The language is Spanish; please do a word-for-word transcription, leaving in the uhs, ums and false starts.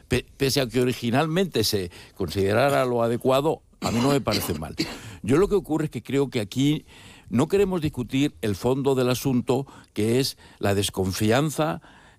pese a que originalmente se considerara lo adecuado, a mí no me parece mal. Yo lo que ocurre es que creo que aquí no queremos discutir el fondo del asunto, que es la desconfianza